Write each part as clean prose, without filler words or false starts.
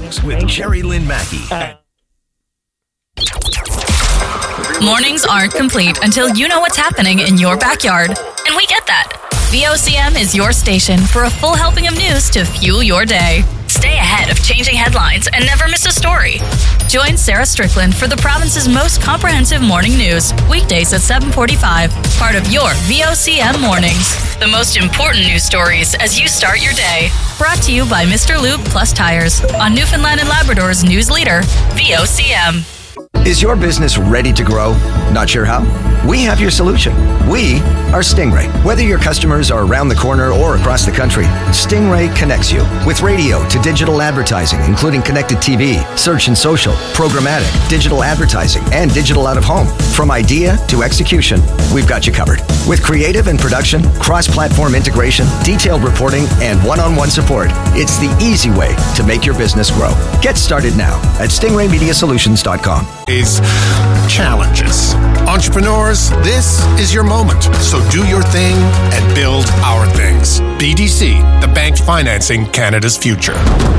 Mornings with Jerry Lynn Mackey. Mornings aren't complete until you know what's happening in your backyard. And we get that. VOCM is your station for a full helping of news to fuel your day. Stay ahead of changing headlines and never miss a story. Join Sarah Strickland for the province's most comprehensive morning news, weekdays at 7:45, part of your VOCM Mornings. The most important news stories as you start your day. Brought to you by Mr. Lube Plus Tires on Newfoundland and Labrador's news leader, VOCM. Is your business ready to grow? Not sure how? We have your solution. We are Stingray. Whether your customers are around the corner or across the country, Stingray connects you with radio to digital advertising, including connected TV, search and social, programmatic, digital advertising, and digital out-of-home. From idea to execution, we've got you covered. With creative and production, cross-platform integration, detailed reporting, and one-on-one support, it's the easy way to make your business grow. Get started now at stingraymediasolutions.com. Challenges. Entrepreneurs, this is your moment. So do your thing and build our things. BDC, the bank financing Canada's future.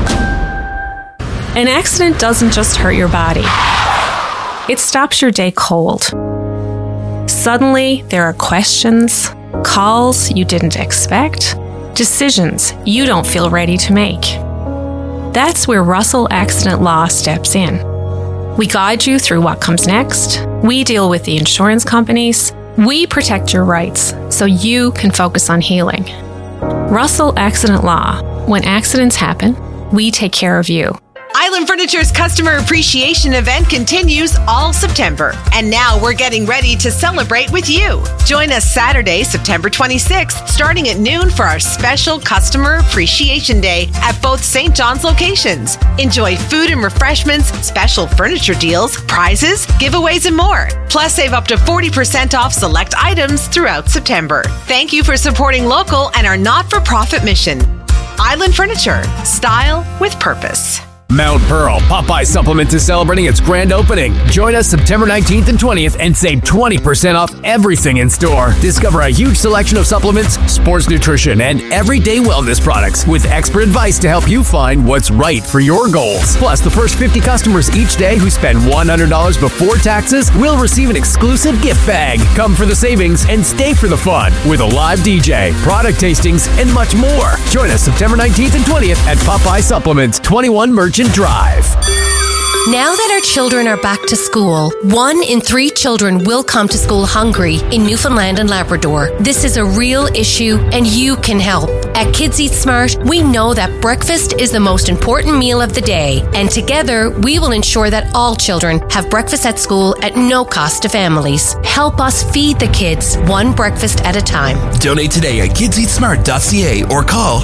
An accident doesn't just hurt your body. It stops your day cold. Suddenly, there are questions, calls you didn't expect, decisions you don't feel ready to make. That's where Russell Accident Law steps in. We guide you through what comes next. We deal with the insurance companies. We protect your rights so you can focus on healing. Russell Accident Law. When accidents happen, we take care of you. Island Furniture's Customer Appreciation Event continues all September. And now we're getting ready to celebrate with you. Join us Saturday, September 26th, starting at noon for our special Customer Appreciation Day at both St. John's locations. Enjoy food and refreshments, special furniture deals, prizes, giveaways, and more. Plus, save up to 40% off select items throughout September. Thank you for supporting local and our not-for-profit mission. Island Furniture. Style with purpose. Mount Pearl Popeye Supplement is celebrating its grand opening. Join us September 19th and 20th and save 20% off everything in store. Discover a huge selection of supplements, sports nutrition, and everyday wellness products with expert advice to help you find what's right for your goals. Plus, the first 50 customers each day who spend $100 before taxes will receive an exclusive gift bag. Come for the savings and stay for the fun with a live DJ, product tastings, and much more. Join us September 19th and 20th at Popeye Supplements, 21 Merchant Drive. Now that our children are back to school, 1 in 3 children will come to school hungry in Newfoundland and Labrador. This is a real issue and you can help. At Kids Eat Smart, we know that breakfast is the most important meal of the day, and together we will ensure that all children have breakfast at school at no cost to families. Help us feed the kids one breakfast at a time. Donate today at kidseatsmart.ca or call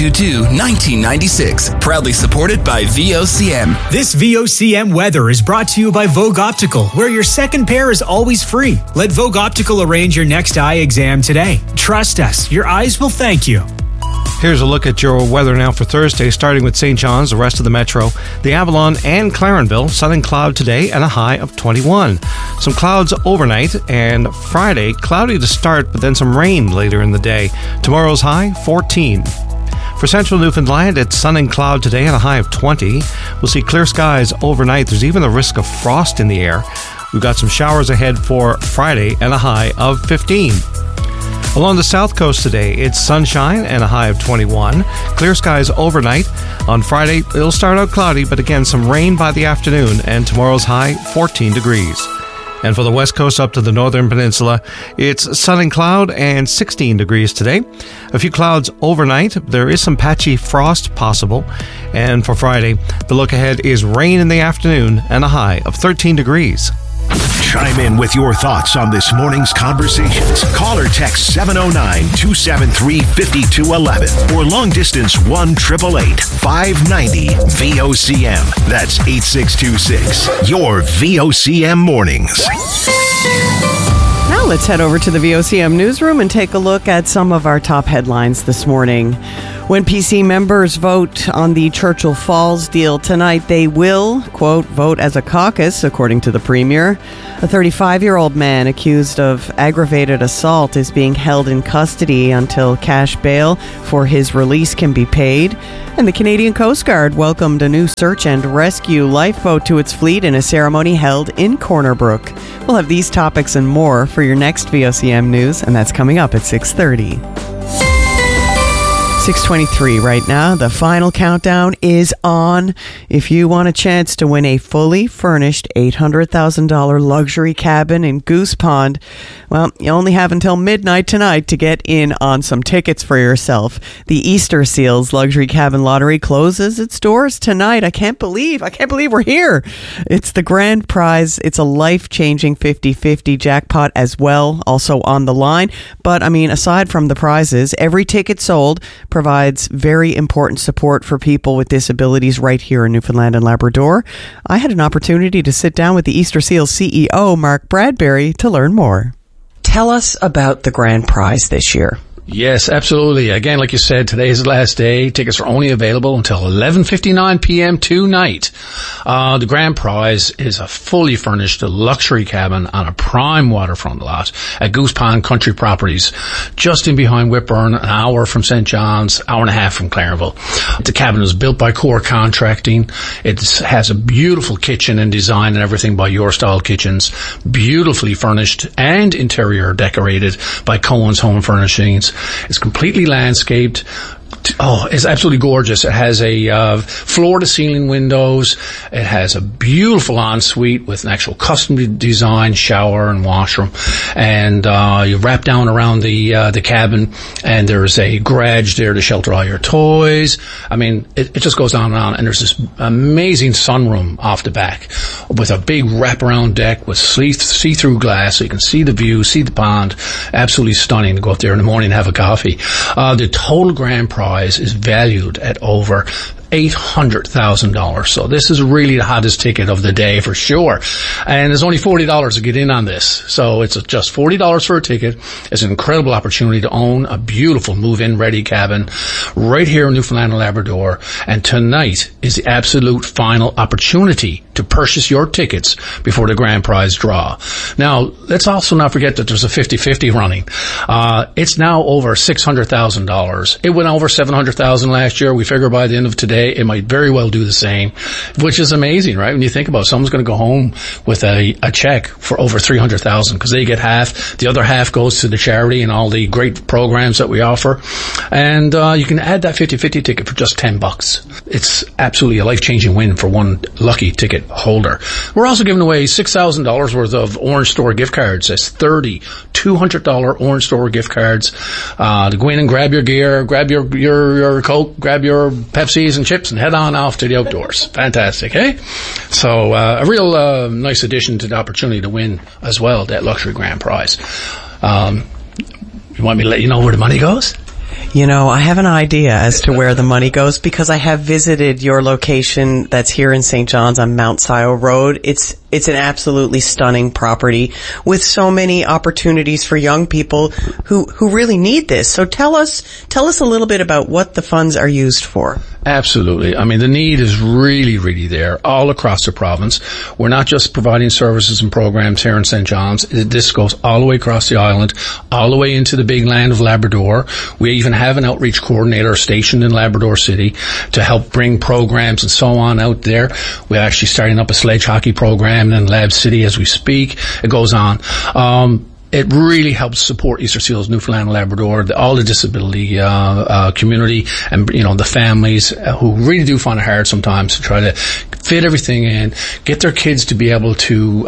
722-1996. Proudly supported by VOCM. This VOCM weather is brought to you by Vogue Optical, where your second pair is always free. Let Vogue Optical arrange your next eye exam today. Trust us, your eyes will thank you. Here's a look at your weather now for Thursday, starting with St. John's, the rest of the metro, the Avalon and Clarenville. Sun and cloud today and a high of 21. Some clouds overnight, and Friday, cloudy to start, but then some rain later in the day. Tomorrow's high, 14. For central Newfoundland, it's sun and cloud today and a high of 20. We'll see clear skies overnight. There's even a risk of frost in the air. We've got some showers ahead for Friday and a high of 15. Along the south coast today, it's sunshine and a high of 21. Clear skies overnight. On Friday, it'll start out cloudy, but again, some rain by the afternoon, and tomorrow's high, 14 degrees. And for the west coast up to the northern peninsula, it's sun and cloud and 16 degrees today. A few clouds overnight. There is some patchy frost possible. And for Friday, the look ahead is rain in the afternoon and a high of 13 degrees. Chime in with your thoughts on this morning's conversations. Call or text 709-273-5211 or long distance 1-888-590-VOCM. That's 8626. Your VOCM mornings. Now let's head over to the VOCM newsroom and take a look at some of our top headlines this morning. When PC members vote on the Churchill Falls deal tonight, they will, quote, vote as a caucus, according to the Premier. A 35-year-old man accused of aggravated assault is being held in custody until cash bail for his release can be paid. And the Canadian Coast Guard welcomed a new search and rescue lifeboat to its fleet in a ceremony held in Corner Brook. We'll have these topics and more for your next VOCM news, and that's coming up at 6:30. 6:23 right now. The final countdown is on. If you want a chance to win a fully furnished $800,000 luxury cabin in Goose Pond, well, you only have until midnight tonight to get in on some tickets for yourself. The Easter Seals Luxury Cabin Lottery closes its doors tonight. I can't believe we're here. It's the grand prize. It's a life-changing 50-50 jackpot as well, also on the line. But, I mean, aside from the prizes, every ticket sold provides very important support for people with disabilities right here in Newfoundland and Labrador. I had an opportunity to sit down with the Easter Seals CEO, Mark Bradbury, to learn more. Tell us about the grand prize this year. Yes, absolutely. Again, like you said, today is the last day. Tickets are only available until 11:59 p.m. tonight. The grand prize is a fully furnished luxury cabin on a prime waterfront lot at Goose Pond Country Properties, just in behind Whitburn, an hour from St. John's, hour and a half from Clarenville. The cabin was built by Core Contracting. It has a beautiful kitchen and design and everything by Your Style Kitchens, beautifully furnished and interior decorated by Cohen's Home Furnishings. It's completely landscaped. Oh, it's absolutely gorgeous. It has a floor-to-ceiling windows. It has a beautiful ensuite with an actual custom design shower and washroom. And you wrap down around the cabin, and there's a garage there to shelter all your toys. I mean, it just goes on and on. And there's this amazing sunroom off the back with a big wraparound deck with see-through glass, so you can see the view, see the pond. Absolutely stunning to go up there in the morning and have a coffee. The total grand prize is valued at over $800,000. So this is really the hottest ticket of the day for sure. And there's only $40 to get in on this. So it's just $40 for a ticket. It's an incredible opportunity to own a beautiful move-in ready cabin right here in Newfoundland and Labrador. And tonight is the absolute final opportunity to purchase your tickets before the grand prize draw. Now, let's also not forget that there's a 50-50 running. It's now over $600,000. It went over $700,000 last year. We figure by the end of today, it might very well do the same, which is amazing, right? When you think about it, someone's going to go home with a check for over $300,000 because they get half. The other half goes to the charity and all the great programs that we offer. And you can add that 50-50 ticket for just $10. It's absolutely a life-changing win for one lucky ticket holder. We're also giving away $6,000 worth of Orange Store gift cards. That's 30 $200 Orange Store gift cards to go in and grab your gear, grab your Coke, grab your Pepsis and chips and head on off to the outdoors. Fantastic, eh? So a real nice addition to the opportunity to win as well, that luxury grand prize. You want me to let you know where the money goes? You know, I have an idea as to where the money goes because I have visited your location that's here in St. John's on Mount Scio Road. It's an absolutely stunning property with so many opportunities for young people who really need this. So tell us a little bit about what the funds are used for. Absolutely. I mean, the need is really, really there all across the province. We're not just providing services and programs here in St. John's. This goes all the way across the island, all the way into the big land of Labrador. We even have an outreach coordinator stationed in Labrador City to help bring programs and so on out there. We're actually starting up a sledge hockey program in Lab City as we speak. It goes on. It really helps support Easter Seals Newfoundland and Labrador, all the disability community, and the families who really do find it hard sometimes to try to fit everything in, get their kids to be able to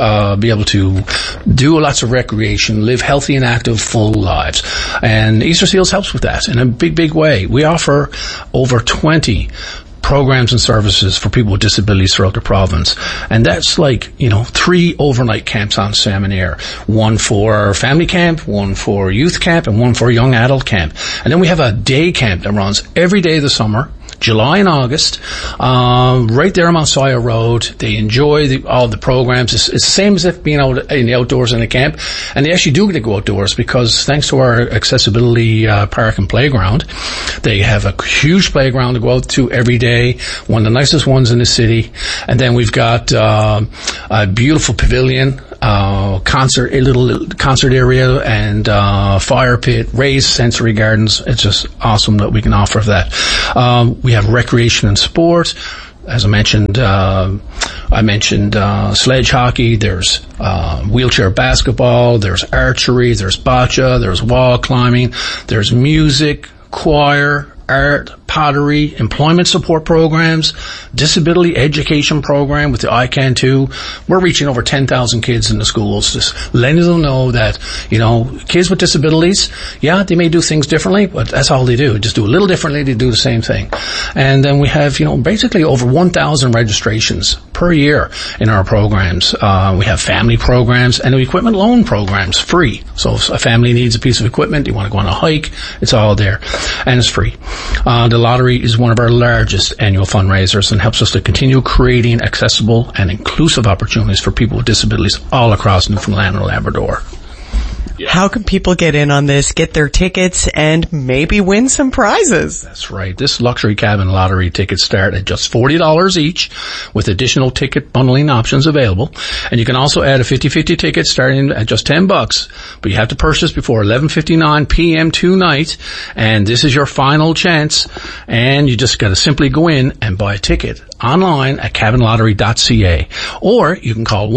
do lots of recreation, live healthy and active, full lives. And Easter Seals helps with that in a big, big way. We offer over 20 programs and services for people with disabilities throughout the province. And that's 3 overnight camps on Salmon Air. One for family camp, one for youth camp, and one for young adult camp. And then we have a day camp that runs every day of the summer, July and August, right there on Mount Sawyer Road. They enjoy all the programs. It's the same as if being out in the outdoors in a camp, and they actually do get to go outdoors because thanks to our accessibility park and playground, they have a huge playground to go out to every day, one of the nicest ones in the city. And then we've got a beautiful pavilion, a little concert area, and fire pit, raised sensory gardens. It's just awesome that we can offer that. We have recreation and sport. As I mentioned sledge hockey. There's wheelchair basketball. There's archery. There's bocce. There's wall climbing. There's music, choir, art, pottery, employment support programs, disability education program with the ICANN 2. We're reaching over 10,000 kids in the schools, just letting them know that, kids with disabilities, they may do things differently, but that's all they do. Just do a little differently, they do the same thing. And then we have, basically over 1,000 registrations per year in our programs. We have family programs and equipment loan programs, free. So if a family needs a piece of equipment, you want to go on a hike, it's all there. And it's free. The lottery is one of our largest annual fundraisers and helps us to continue creating accessible and inclusive opportunities for people with disabilities all across Newfoundland and Labrador. How can people get in on this, get their tickets, and maybe win some prizes? That's right. This luxury cabin lottery tickets start at just $40 each, with additional ticket bundling options available. And you can also add a 50-50 ticket starting at just $10, but you have to purchase before 11:59 p.m. tonight. And this is your final chance. And you just got to simply go in and buy a ticket online at cabinlottery.ca, or you can call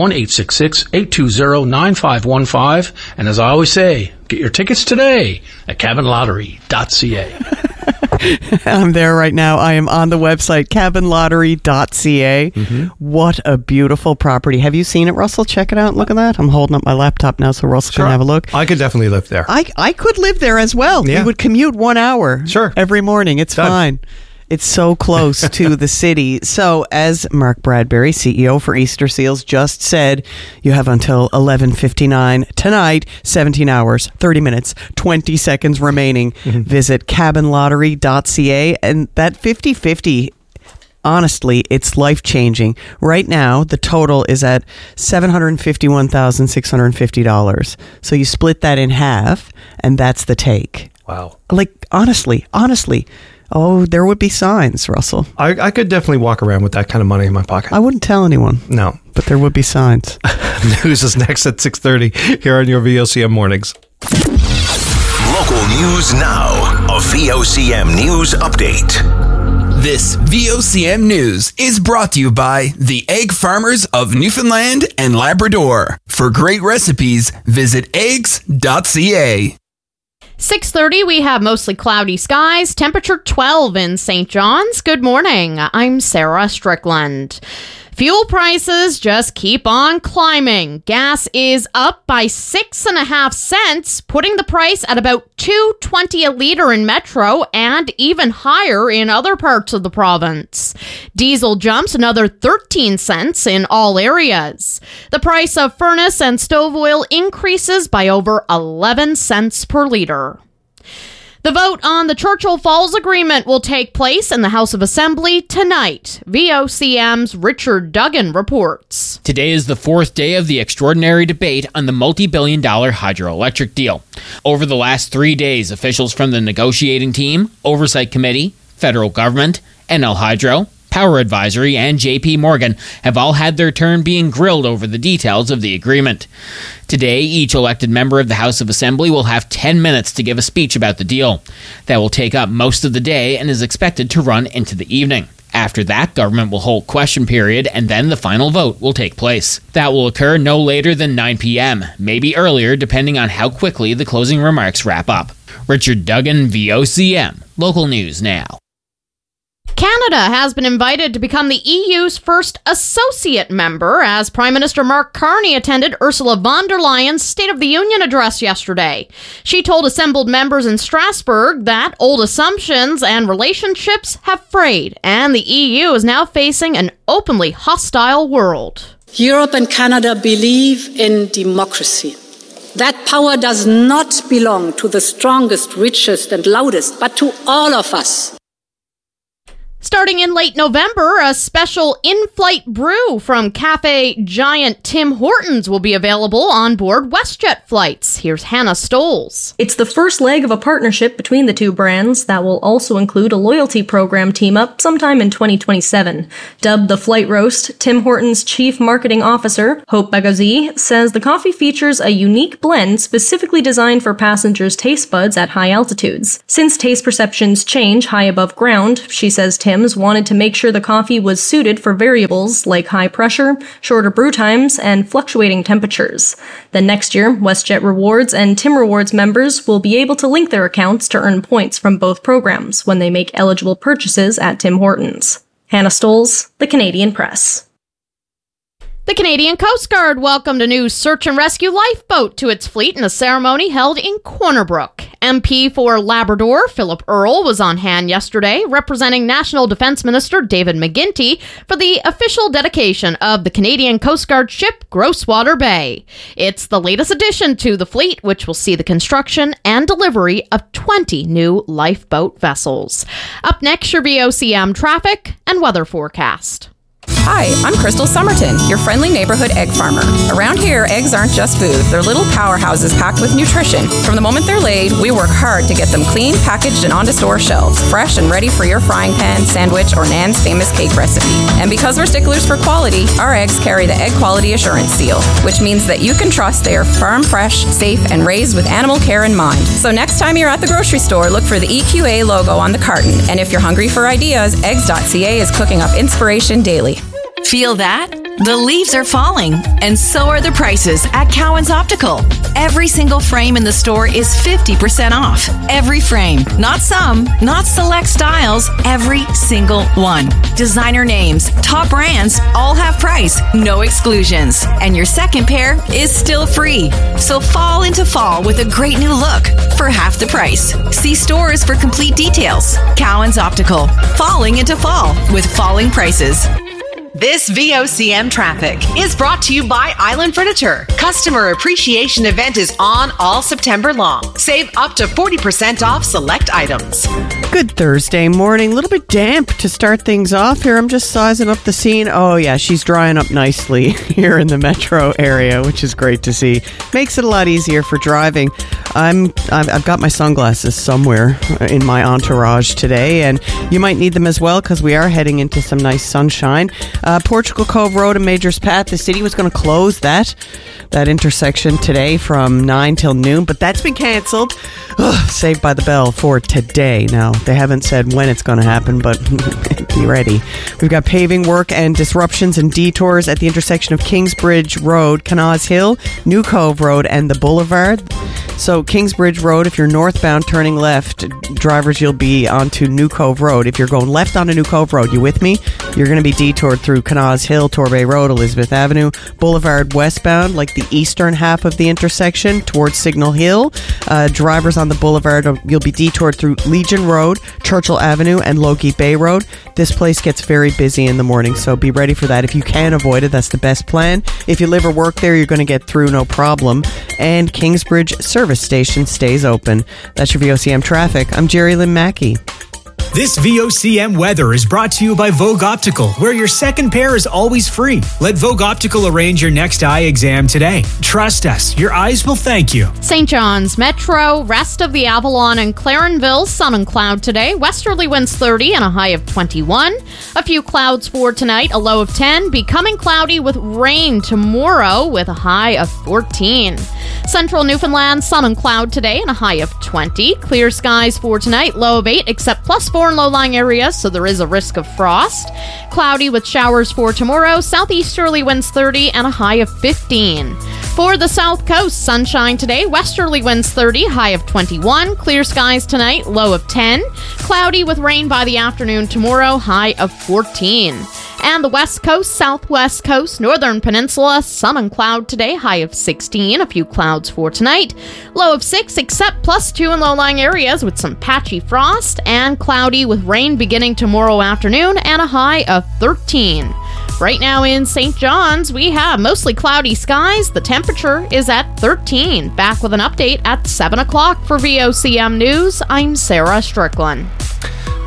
1-866-820-9515. And as I always say, get your tickets today at cabinlottery.ca. I'm there right now. I am on the website, cabinlottery.ca. Mm-hmm. What a beautiful property. Have you seen it, Russell? Check it out. Look at that. I'm holding up my laptop now so Russell can have a look. I could definitely live there. I could live there as well. Yeah. We would commute 1 hour every morning. It's Done. Fine. It's so close to the city. So, as Mark Bradbury, CEO for Easter Seals, just said, you have until 11:59 tonight, 17 hours, 30 minutes, 20 seconds remaining. Mm-hmm. Visit cabinlottery.ca. And that 50-50, honestly, it's life-changing. Right now, the total is at $751,650. So you split that in half, and that's the take. Wow. Like, honestly. Oh, there would be signs, Russell. I could definitely walk around with that kind of money in my pocket. I wouldn't tell anyone. No. But there would be signs. News is next at 6:30 here on your VOCM Mornings. Local news now. A VOCM News Update. This VOCM News is brought to you by the Egg Farmers of Newfoundland and Labrador. For great recipes, visit eggs.ca. 6:30, we have mostly cloudy skies, temperature 12 in St. John's. Good morning. I'm Sarah Strickland. Fuel prices just keep on climbing. Gas is up by 6.5 cents, putting the price at about $2.20 a litre in Metro and even higher in other parts of the province. Diesel jumps another 13 cents in all areas. The price of furnace and stove oil increases by over 11 cents per litre. The vote on the Churchill Falls Agreement will take place in the House of Assembly tonight. VOCM's Richard Duggan reports. Today is the fourth day of the extraordinary debate on the multi-billion-dollar hydroelectric deal. Over the last 3 days, officials from the negotiating team, Oversight Committee, federal government, NL Hydro, Power Advisory, and JP Morgan have all had their turn being grilled over the details of the agreement. Today, each elected member of the House of Assembly will have 10 minutes to give a speech about the deal. That will take up most of the day and is expected to run into the evening. After that, government will hold question period, and then the final vote will take place. That will occur no later than 9 p.m., maybe earlier depending on how quickly the closing remarks wrap up. Richard Duggan, VOCM. Local news now. Canada has been invited to become the EU's first associate member as Prime Minister Mark Carney attended Ursula von der Leyen's State of the Union address yesterday. She told assembled members in Strasbourg that old assumptions and relationships have frayed, and the EU is now facing an openly hostile world. Europe and Canada believe in democracy. That power does not belong to the strongest, richest, and loudest, but to all of us. Starting in late November, a special in-flight brew from cafe giant Tim Hortons will be available on board WestJet flights. Here's Hannah Stoles. It's the first leg of a partnership between the two brands that will also include a loyalty program team-up sometime in 2027. Dubbed the Flight Roast, Tim Hortons' Chief Marketing Officer, Hope Bagazi, says the coffee features a unique blend specifically designed for passengers' taste buds at high altitudes. Since taste perceptions change high above ground, she says Tim's wanted to make sure the coffee was suited for variables like high pressure, shorter brew times, and fluctuating temperatures. Then next year, WestJet Rewards and Tim Rewards members will be able to link their accounts to earn points from both programs when they make eligible purchases at Tim Hortons. Hannah Stoles, The Canadian Press. The Canadian Coast Guard welcomed a new search and rescue lifeboat to its fleet in a ceremony held in Corner Brook. MP for Labrador, Philip Earle, was on hand yesterday, representing National Defence Minister David McGuinty for the official dedication of the Canadian Coast Guard ship Groswater Bay. It's the latest addition to the fleet, which will see the construction and delivery of 20 new lifeboat vessels. Up next, your VOCM traffic and weather forecast. Hi, I'm Crystal Somerton, your friendly neighborhood egg farmer. Around here, eggs aren't just food. They're little powerhouses packed with nutrition. From the moment they're laid, we work hard to get them clean, packaged, and onto store shelves, fresh and ready for your frying pan, sandwich, or Nan's famous cake recipe. And because we're sticklers for quality, our eggs carry the Egg Quality Assurance Seal, which means that you can trust they are farm fresh, safe, and raised with animal care in mind. So next time you're at the grocery store, look for the EQA logo on the carton. And if you're hungry for ideas, eggs.ca is cooking up inspiration daily. Feel that? The leaves are falling, and so are the prices at Cowan's Optical. Every single frame in the store is 50% off. Every frame. Not some, not select styles, every single one. Designer names, top brands, all have price, no exclusions. And your second pair is still free. So fall into fall with a great new look for half the price. See stores for complete details. Cowan's Optical. Falling into fall with falling prices. This VOCM traffic is brought to you by Island Furniture. Customer Appreciation Event is on all September long. Save up to 40% off select items. Good Thursday morning. A little bit damp to start things off here. I'm just sizing up the scene. Oh, yeah, she's drying up nicely here in the metro area, which is great to see. Makes it a lot easier for driving. I've got my sunglasses somewhere in my entourage today, and you might need them as well because we are heading into some nice sunshine. Portugal Cove Road and Majors Path, the city was going to close that intersection today from 9 till noon, but that's been cancelled. Saved by the bell for today. Now, they haven't said when it's going to happen, but be ready. We've got paving work and disruptions and detours at the intersection of Kingsbridge Road, Canals Hill, New Cove Road, and the Boulevard. So Kingsbridge Road, if you're northbound turning left, drivers, you'll be onto New Cove Road. If you're going left onto New Cove Road, you with me? You're going to be detoured through Canals Hill, Torbay Road, Elizabeth Avenue, Boulevard westbound, like the eastern half of the intersection towards Signal Hill. Drivers on the Boulevard, you'll be detoured through Legion Road, Churchill Avenue, and Logie Bay Road. This place gets very busy in the morning, so be ready for that. If you can avoid it, that's the best plan. If you live or work there, you're going to get through no problem. And Kingsbridge Service Station stays open. That's your VOCM traffic. I'm Jerry Lynn Mackey. This VOCM weather is brought to you by Vogue Optical, where your second pair is always free. Let Vogue Optical arrange your next eye exam today. Trust us, your eyes will thank you. St. John's Metro, rest of the Avalon and Clarenville, sun and cloud today. Westerly winds 30 and a high of 21. A few clouds for tonight, a low of 10. Becoming cloudy with rain tomorrow with a high of 14. Central Newfoundland, sun and cloud today and a high of 20. Clear skies for tonight, low of 8, except +4 in low-lying areas, so there is a risk of frost. Cloudy with showers for tomorrow. Southeasterly winds 30 and a high of 15. For the South Coast, sunshine today. Westerly winds 30, high of 21. Clear skies tonight, low of 10. Cloudy with rain by the afternoon tomorrow, high of 14. And the West Coast, Southwest Coast, Northern Peninsula, sun and cloud today, high of 16. A few clouds for tonight. Low of 6, except +2 in low-lying areas with some patchy frost. And cloudy with rain beginning tomorrow afternoon and a high of 13. Right now in St. John's, we have mostly cloudy skies. The temperature is at 13. Back with an update at 7 o'clock for VOCM News. I'm Sarah Strickland.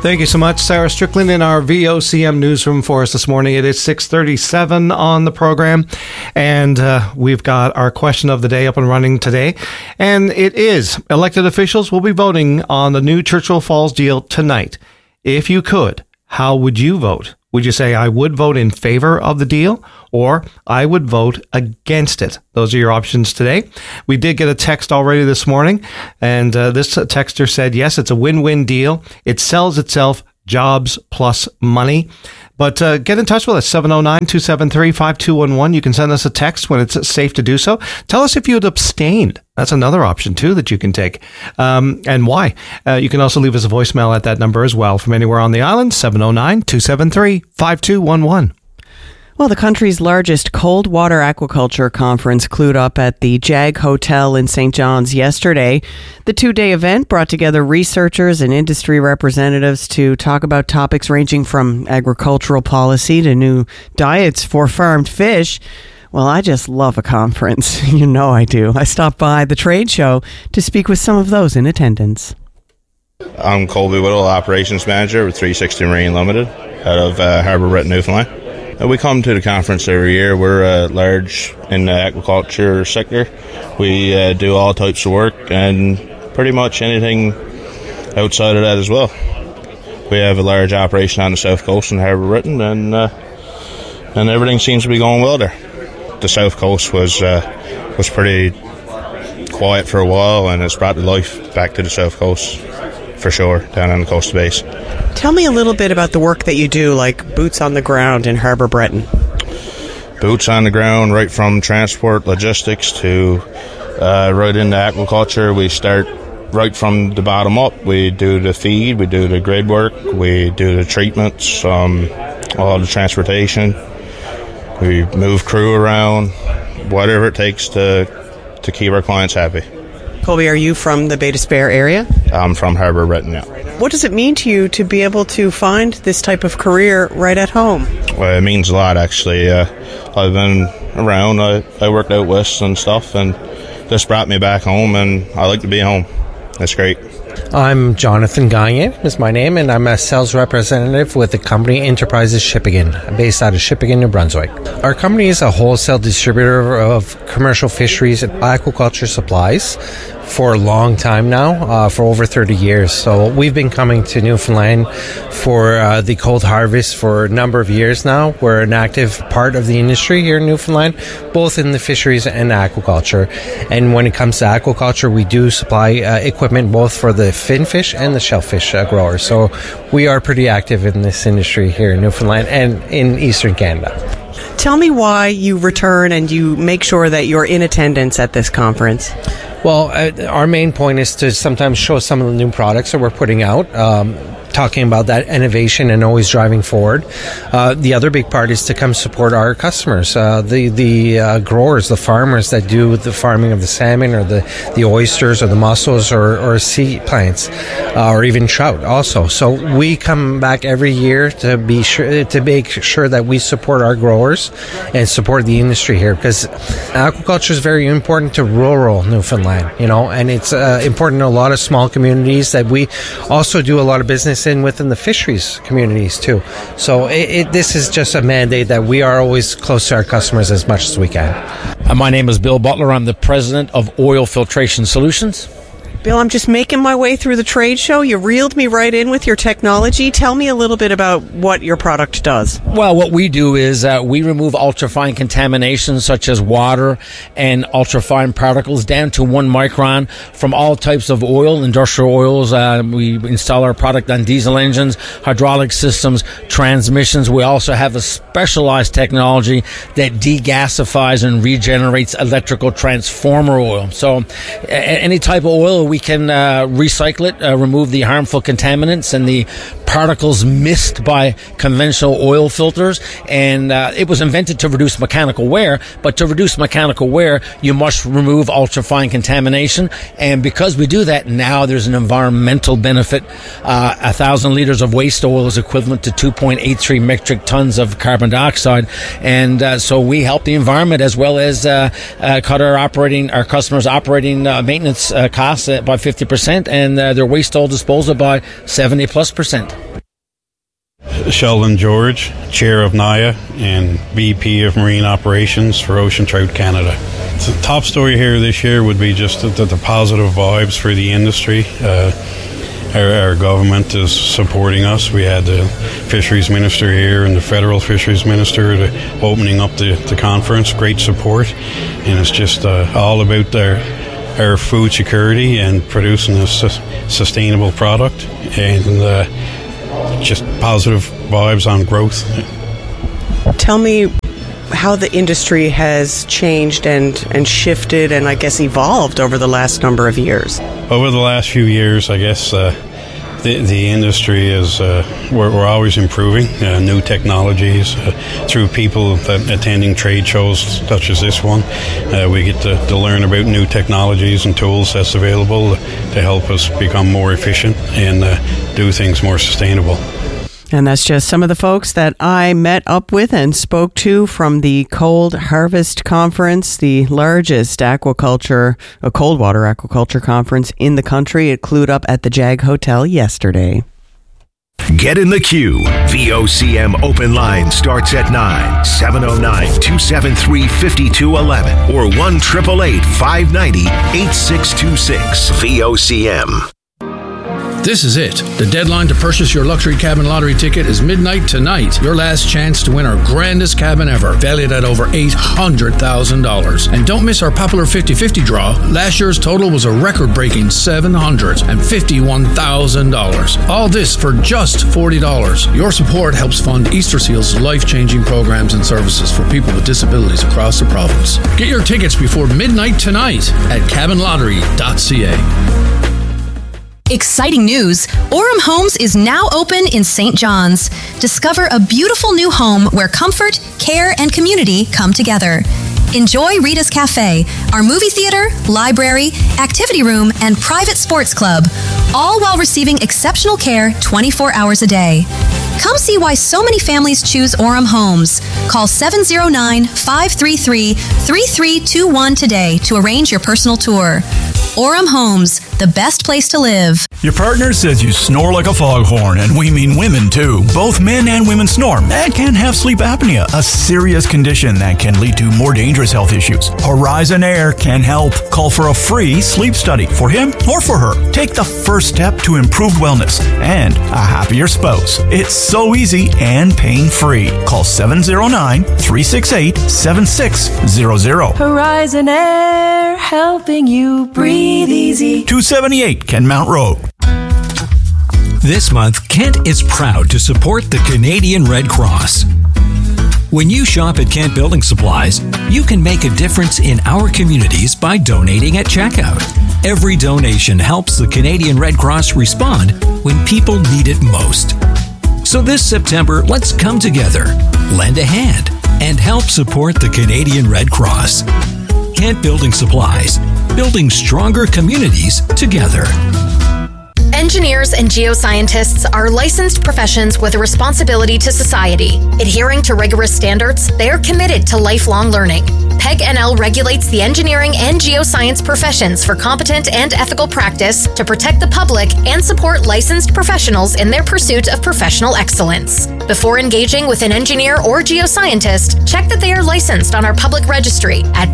Thank you so much, Sarah Strickland, in our VOCM newsroom for us this morning. It is 6:37 on the program, and we've got our question of the day up and running today. And it is, elected officials will be voting on the new Churchill Falls deal tonight. If you could, how would you vote? Would you say, I would vote in favor of the deal, or I would vote against it? Those are your options today. We did get a text already this morning, and this texter said, yes, it's a win-win deal. It sells itself, jobs plus money. But get in touch with us, 709-273-5211. You can send us a text when it's safe to do so. Tell us if you had abstained. That's another option, too, that you can take, and why. You can also leave us a voicemail at that number as well from anywhere on the island, 709-273-5211. Well, the country's largest cold water aquaculture conference clued up at the Jag Hotel in St. John's yesterday. The two-day event brought together researchers and industry representatives to talk about topics ranging from agricultural policy to new diets for farmed fish. Well, I just love a conference. You know I do. I stopped by the trade show to speak with some of those in attendance. I'm Colby Whittle, Operations Manager with 360 Marine Limited out of Harbour Britton, Newfoundland. We come to the conference every year. We're large in the aquaculture sector. We do all types of work and pretty much anything outside of that as well. We have a large operation on the south coast in Harbour Britton, and everything seems to be going well there. The south coast was pretty quiet for a while, and it's brought the life back to the south coast for sure, down on the coastal base. Tell me a little bit about the work that you do, like boots on the ground in Harbour Britton. Boots on the ground, right from transport, logistics to right into aquaculture. We start right from the bottom up. We do the feed, we do the grid work, we do the treatments, all the transportation. We move crew around, whatever it takes to keep our clients happy. Colby, are you from the Bay d'Espoir area? I'm from Harbour Britton, yeah. What does it mean to you to be able to find this type of career right at home? Well, it means a lot, actually. I've been around. I worked out west and stuff, and this brought me back home, and I like to be home. That's great. I'm Jonathan Gagnon is my name, and I'm a sales representative with the company Enterprises Shippigan, based out of Shippigan, New Brunswick. Our company is a wholesale distributor of commercial fisheries and aquaculture supplies for a long time now, for over 30 years. So we've been coming to Newfoundland for the cold harvest for a number of years now. We're an active part of the industry here in Newfoundland, both in the fisheries and aquaculture. And when it comes to aquaculture, we do supply equipment both for the finfish and the shellfish growers. So we are pretty active in this industry here in Newfoundland and in Eastern Canada. Tell me why you return and you make sure that you're in attendance at this conference. Well, our main point is to sometimes show some of the new products that we're putting out, talking about that innovation and always driving forward. The other big part is to come support our customers, the growers, the farmers that do the farming of the salmon or the oysters or the mussels or sea plants, or even trout also. So we come back every year to be sure to make sure that we support our growers and support the industry here, because aquaculture is very important to rural Newfoundland, and it's important to a lot of small communities that we also do a lot of business within the fisheries communities too. So this is just a mandate that we are always close to our customers as much as we can. My name is Bill Butler. I'm the president of Oil Filtration Solutions. Bill, I'm just making my way through the trade show. You reeled me right in with your technology. Tell me a little bit about what your product does. Well, what we do is we remove ultrafine contamination such as water and ultrafine particles down to 1 micron from all types of oil, industrial oils. We install our product on diesel engines, hydraulic systems, transmissions. We also have a specialized technology that degasifies and regenerates electrical transformer oil. So any type of oil, we can recycle it, remove the harmful contaminants and the particles missed by conventional oil filters. And it was invented to reduce mechanical wear, but to reduce mechanical wear, you must remove ultrafine contamination. And because we do that, now there's an environmental benefit. 1,000 liters of waste oil is equivalent to 2.83 metric tons of carbon dioxide. And so we help the environment as well as cut our customers' operating maintenance costs by 50% and their waste oil disposal by 70+%. Sheldon George, Chair of NIA and VP of Marine Operations for Ocean Trout Canada. The top story here this year would be just the positive vibes for the industry. Our government is supporting us. We had the Fisheries Minister here and the Federal Fisheries Minister opening up the conference. Great support. And it's just all about our food security and producing a sustainable product. And just positive vibes on growth. Tell me how the industry has changed and shifted and I guess evolved over the last number of years. Over the last few years, I guess the industry is we're always improving new technologies through people that attending trade shows such as this one. We get to learn about new technologies and tools that's available to help us become more efficient and do things more sustainable. And that's just some of the folks that I met up with and spoke to from the Cold Harvest Conference, the largest cold water aquaculture conference in the country. It clued up at the Jag Hotel yesterday. Get in the queue. VOCM open line starts at 9, 709-273-5211 or 1-888-590-8626. VOCM. This is it. The deadline to purchase your luxury cabin lottery ticket is midnight tonight. Your last chance to win our grandest cabin ever, valued at over $800,000. And don't miss our popular 50-50 draw. Last year's total was a record-breaking $751,000. All this for just $40. Your support helps fund Easter Seal's life-changing programs and services for people with disabilities across the province. Get your tickets before midnight tonight at cabinlottery.ca. Exciting news! Orem Homes is now open in St. John's. Discover a beautiful new home where comfort, care, and community come together. Enjoy Rita's Cafe, our movie theater, library, activity room, and private sports club, all while receiving exceptional care 24 hours a day. Come see why so many families choose Orem Homes. Call 709-533-3321 today to arrange your personal tour. Orem Homes, the best place to live. Your partner says you snore like a foghorn, and we mean women too. Both men and women snore and can have sleep apnea, a serious condition that can lead to more dangerous health issues. Horizon Air can help. Call for a free sleep study for him or for her. Take the first step to improved wellness and a happier spouse. It's so easy and pain-free. Call 709-368-7600. Horizon Air, helping you breathe easy. 278 Kenmount Road. This month, Kent is proud to support the Canadian Red Cross. When you shop at Kent Building Supplies, you can make a difference in our communities by donating at checkout. Every donation helps the Canadian Red Cross respond when people need it most. So this September, let's come together, lend a hand, and help support the Canadian Red Cross. Kent Building Supplies, building stronger communities together. Engineers and geoscientists are licensed professions with a responsibility to society. Adhering to rigorous standards, they are committed to lifelong learning. PEG NL regulates the engineering and geoscience professions for competent and ethical practice to protect the public and support licensed professionals in their pursuit of professional excellence. Before engaging with an engineer or geoscientist, check that they are licensed on our public registry at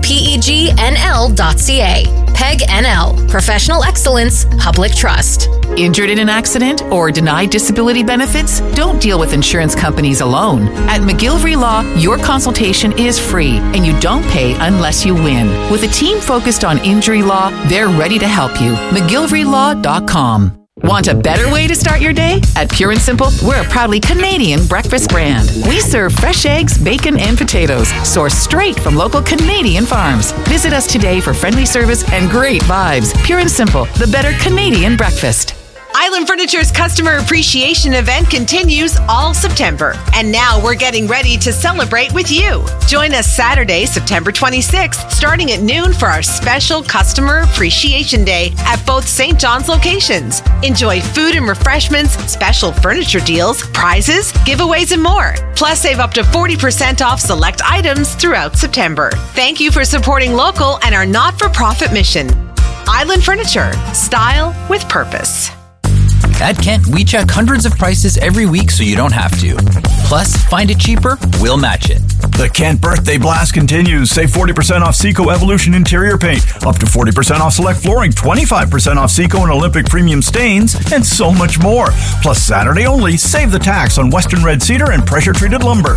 pegnl.ca. PEG NL, Professional Excellence, Public Trust. Injured in an accident or denied disability benefits? Don't deal with insurance companies alone. At McGillivray Law, your consultation is free and you don't pay unless you win. With a team focused on injury law, they're ready to help you. McGillivraylAw.com. Want a better way to start your day? At Pure and Simple, we're a proudly Canadian breakfast brand. We serve fresh eggs, bacon, and potatoes, sourced straight from local Canadian farms. Visit us today for friendly service and great vibes. Pure and Simple, the better Canadian breakfast. Island Furniture's Customer Appreciation Event continues all September. And now we're getting ready to celebrate with you. Join us Saturday, September 26th, starting at noon for our special Customer Appreciation Day at both St. John's locations. Enjoy food and refreshments, special furniture deals, prizes, giveaways, and more. Plus, save up to 40% off select items throughout September. Thank you for supporting local and our not-for-profit mission. Island Furniture, style with purpose. At Kent, we check hundreds of prices every week so you don't have to. Plus, find it cheaper, we'll match it. The Kent Birthday Blast continues. Save 40% off Seco Evolution interior paint, up to 40% off select flooring, 25% off Seco and Olympic premium stains, and so much more. Plus, Saturday only, save the tax on Western red cedar and pressure-treated lumber.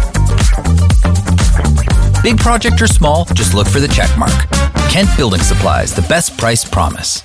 Big project or small, just look for the check mark. Kent Building Supplies, the best price promise.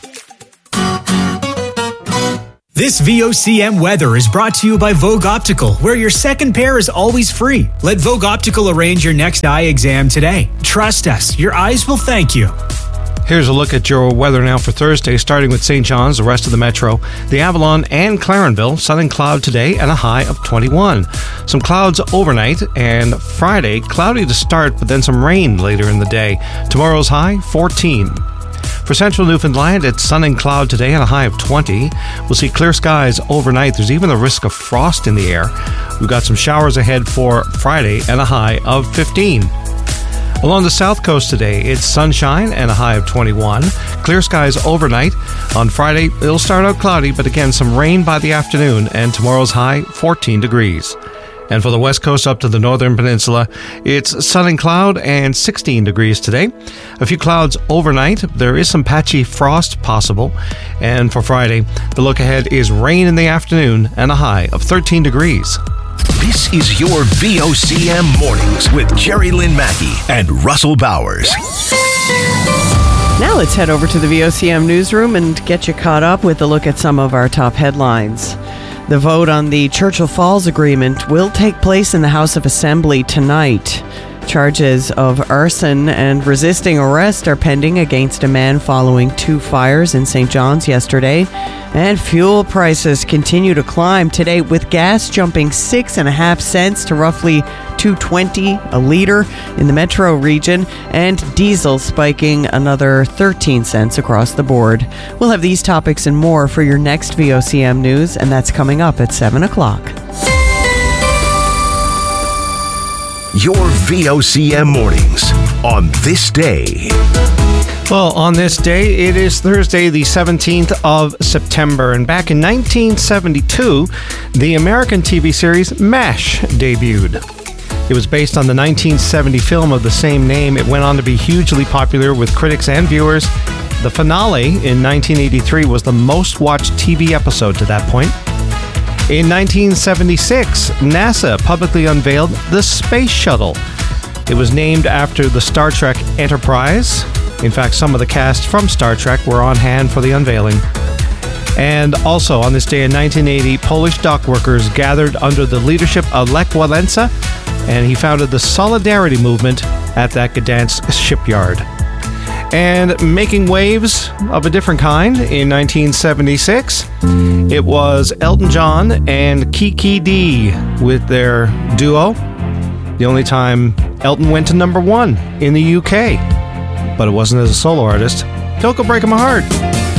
This VOCM weather is brought to you by Vogue Optical, where your second pair is always free. Let Vogue Optical arrange your next eye exam today. Trust us, your eyes will thank you. Here's a look at your weather now for Thursday, starting with St. John's, the rest of the metro, the Avalon, and Clarenville. Sun and cloud today and a high of 21. Some clouds overnight, and Friday, cloudy to start, but then some rain later in the day. Tomorrow's high, 14. For central Newfoundland, it's sun and cloud today and a high of 20. We'll see clear skies overnight. There's even a risk of frost in the air. We've got some showers ahead for Friday and a high of 15. Along the south coast today, it's sunshine and a high of 21. Clear skies overnight. On Friday, it'll start out cloudy, but again, some rain by the afternoon, and tomorrow's high, 14 degrees. And for the west coast up to the northern peninsula, it's sun and cloud and 16 degrees today. A few clouds overnight. There is some patchy frost possible. And for Friday, the look ahead is rain in the afternoon and a high of 13 degrees. This is your VOCM Mornings with Jerry Lynn Mackey and Russell Bowers. Now let's head over to the VOCM newsroom and get you caught up with a look at some of our top headlines. The vote on the Churchill Falls Agreement will take place in the House of Assembly tonight. Charges of arson and resisting arrest are pending against a man following 2 fires in St. John's yesterday. And fuel prices continue to climb today, with gas jumping 6.5 cents to roughly $2.20 a liter in the metro region, and diesel spiking another 13 cents across the board. We'll have these topics and more for your next VOCM news, and that's coming up at 7 o'clock. Your VOCM Mornings on this day. Well, on this day, it is Thursday, the 17th of September, and back in 1972, the American TV series MASH debuted. It was based on the 1970 film of the same name. It went on to be hugely popular with critics and viewers. The finale in 1983 was the most watched TV episode to that point. In 1976, NASA publicly unveiled the Space Shuttle. It was named after the Star Trek Enterprise. In fact, some of the cast from Star Trek were on hand for the unveiling. And also on this day in 1980, Polish dock workers gathered under the leadership of Lech Walesa, and he founded the Solidarity movement at that Gdansk shipyard. And making waves of a different kind in 1976, it was Elton John and Kiki Dee with their duo. The only time Elton went to number 1 in the UK. But it wasn't as a solo artist. Don't Go Breaking My Heart.